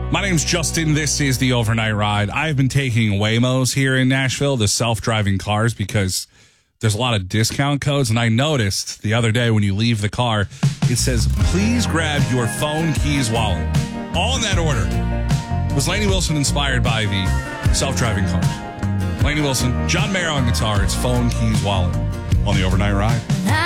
My name's Justin. This is the Overnight Ride. I've been taking Waymos here in Nashville, the self-driving cars, because there's a lot of discount codes. And I noticed the other day when you leave the car, it says, please grab your phone, keys, wallet. All in that order. Was Lainey Wilson inspired by the self-driving cars? Lainey Wilson, John Mayer on guitar. It's phone, keys, wallet on the Overnight Ride.